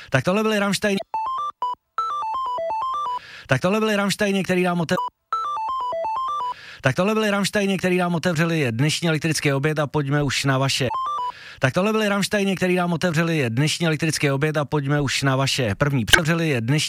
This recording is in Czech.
Tak tohle byli Rammsteini. Tak tohle byli Rammsteini, který nám Tak tohle byli Rammsteini, který nám otevřeli dnešní elektrický oběd a pojďme už na vaše. Tak tohle byli Rammsteini, který nám otevřeli dnešní elektrický oběd a pojďme už na vaše první. Převřeli dnešní